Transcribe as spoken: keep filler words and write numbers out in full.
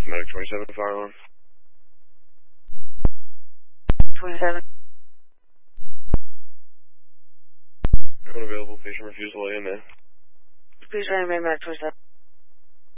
Medic twenty-seven, fire alarm. twenty-seven. Everyone available, patient refusal A M A. Please reanimate Medic twenty-seven.